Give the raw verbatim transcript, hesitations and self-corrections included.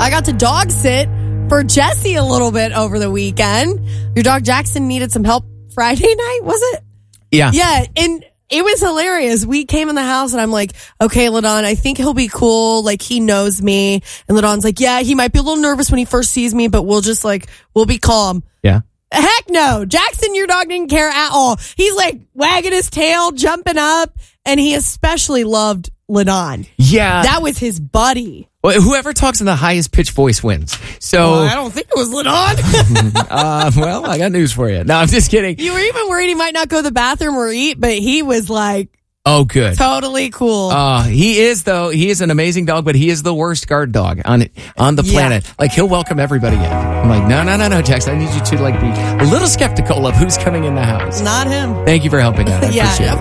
I got to dog sit for Jesse a little bit over the weekend. Your dog Jackson needed some help Friday night, was it? Yeah. Yeah, and it was hilarious. We came in the house and I'm like, okay, LaDon, I think he'll be cool. Like, he knows me. And LaDon's like, yeah, he might be a little nervous when he first sees me, but we'll just like, we'll be calm. Yeah. Heck no. Jackson, your dog, didn't care at all. He's like wagging his tail, jumping up, and he especially loved LaDon. Yeah. That was his buddy. Well, whoever talks in the highest pitched voice wins. So, well, I don't think it was LaDon. uh, well, I got news for you. No, I'm just kidding. You were even worried he might not go to the bathroom or eat, but he was like, oh, good. Totally cool. Uh, he is, though. He is an amazing dog, but he is the worst guard dog on on the planet. Yeah. Like, he'll welcome everybody in. I'm like, no, no, no, no, Jackson. I need you to, like, be a little skeptical of who's coming in the house. Not him. Thank you for helping out. I yeah, appreciate it.